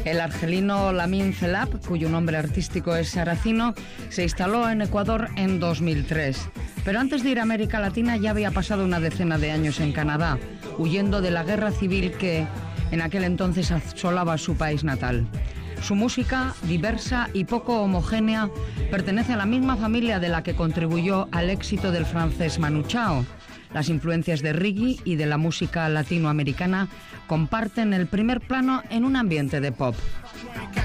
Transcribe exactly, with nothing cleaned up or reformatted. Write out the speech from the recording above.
El argelino Lamin Celab, cuyo nombre artístico es Saracino, se instaló en Ecuador en dos mil tres. Pero antes de ir a América Latina ya había pasado una decena de años en Canadá, huyendo de la guerra civil que en aquel entonces asolaba su país natal. Su música, diversa y poco homogénea, pertenece a la misma familia de la que contribuyó al éxito del francés Manu Chao. Las influencias de reggae y de la música latinoamericana comparten el primer plano en un ambiente de pop.